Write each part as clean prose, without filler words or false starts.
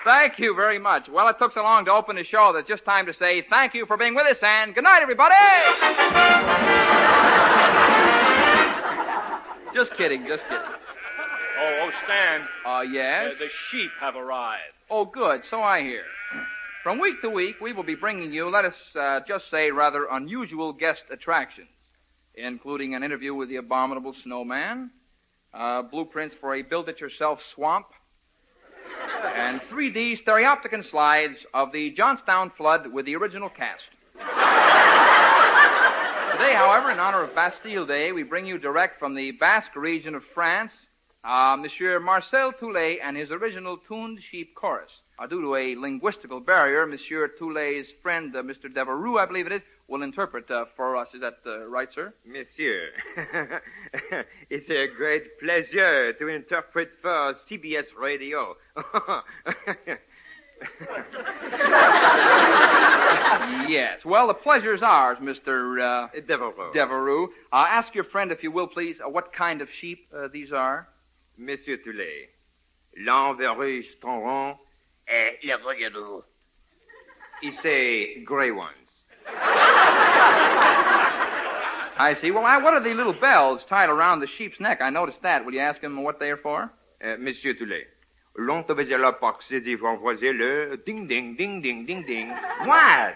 Thank you very much. Well, it took so long to open the show that it's just time to say thank you for being with us and good night, everybody! Just kidding. Oh, Stan. Yes? The sheep have arrived. Oh, good. So I hear. From week to week, we will be bringing you, let us just say, rather unusual guest attractions, including an interview with the abominable snowman, blueprints for a build-it-yourself swamp, and 3D stereopticon slides of the Johnstown flood with the original cast. Today, however, in honor of Bastille Day, we bring you direct from the Basque region of France, Monsieur Marcel Toulet and his original tuned sheep chorus. Due to a linguistical barrier, Monsieur Toulet's friend, Mr. Devereux, I believe it is, will interpret for us. Is that right, sir? Monsieur, it's a great pleasure to interpret for CBS Radio. Yes. Well, the pleasure's ours, Mr. Devereux. Ask your friend, if you will, please, what kind of sheep these are. Monsieur Toulet, l'enverrue Stonron, Le Royaume. he say gray ones. I see. Well, what are the little bells tied around the sheep's neck? I noticed that. Will you ask him what they are for? Monsieur Toulet, longtemps faisait la partie des voisins le ding ding ding ding ding ding. What?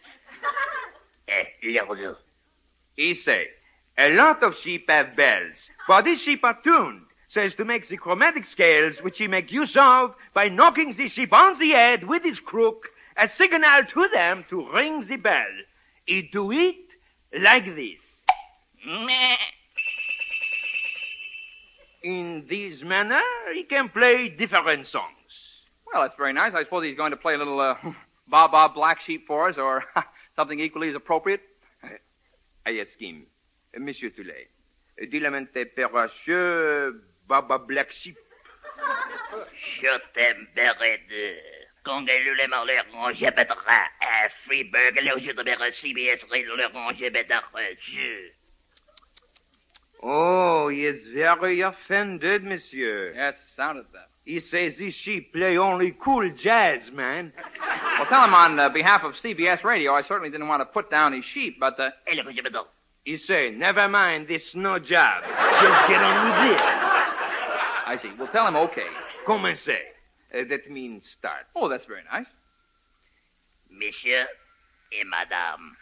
Le Royaume. He say, a lot of sheep have bells, but these sheep are tuned so as to make the chromatic scales which he make use of by knocking the sheep on the head with his crook, a signal to them to ring the bell. He do it like this. Meh. In this manner, he can play different songs. Well, that's very nice. I suppose he's going to play a little Baa Black Sheep for us, or something equally as appropriate. I ask him, Monsieur Toulet, dilamente peracheux Baba Black Sheep. Je t'aime, Berede. Quand le marler rangé bedra, a Freeburg, le jeu de mer CBS, le rangé bedra, je. Oh, he is very offended, monsieur. Yes, sounded that. He says these sheep play only cool jazz, man. Well, tell him on behalf of CBS Radio, I certainly didn't want to put down his sheep, but... Le rangé bedra. He say, never mind this snow job. Just get on with it. I see. Well, tell him okay. Commencez. That means start. Oh, that's very nice. Monsieur et madame.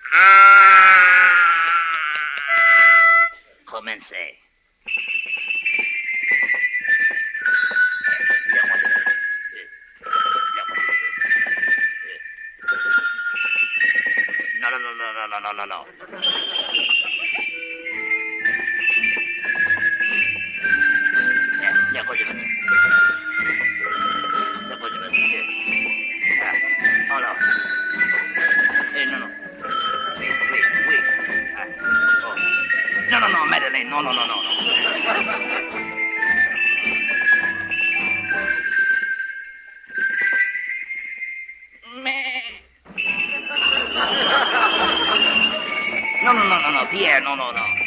Commencez. No. No, Madeleine, no. No, Pierre, no.